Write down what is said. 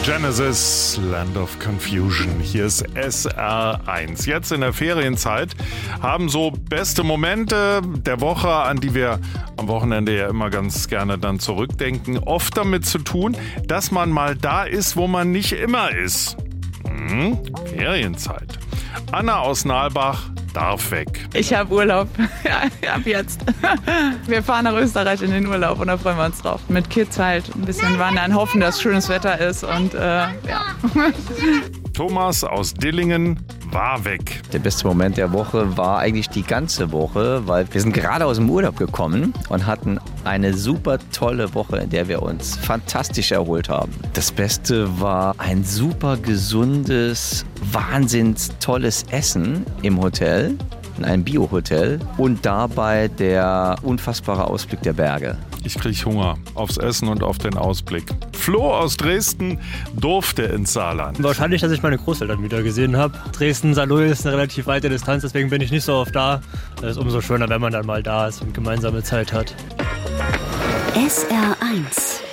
Genesis, Land of Confusion. Hier ist SR1. Jetzt in der Ferienzeit haben so beste Momente der Woche, an die wir am Wochenende ja immer ganz gerne dann zurückdenken, oft damit zu tun, dass man mal da ist, wo man nicht immer ist. Ferienzeit. Anna aus Nalbach darf weg. Ich habe Urlaub. Ja, ab jetzt. Wir fahren nach Österreich in den Urlaub und da freuen wir uns drauf. Mit Kids halt ein bisschen wandern, hoffen, dass schönes Wetter ist und ja. Thomas aus Dillingen war weg. Der beste Moment der Woche war eigentlich die ganze Woche, weil wir sind gerade aus dem Urlaub gekommen und hatten eine super tolle Woche, in der wir uns fantastisch erholt haben. Das Beste war ein super gesundes, wahnsinns tolles Essen im Hotel, in einem Bio-Hotel und dabei der unfassbare Ausblick der Berge. Ich krieg Hunger aufs Essen und auf den Ausblick. Flo aus Dresden durfte ins Saarland. Wahrscheinlich, dass ich meine Großeltern wieder gesehen habe. Dresden-Saarlouis ist eine relativ weite Distanz, deswegen bin ich nicht so oft da. Es ist umso schöner, wenn man dann mal da ist und gemeinsame Zeit hat. SR1